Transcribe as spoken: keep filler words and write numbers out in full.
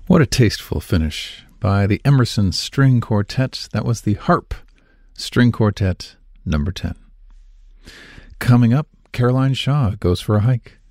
What a tasteful finish by the Emerson String Quartet. That was the Harp String Quartet number ten. Coming up, Caroline Shaw goes for a hike.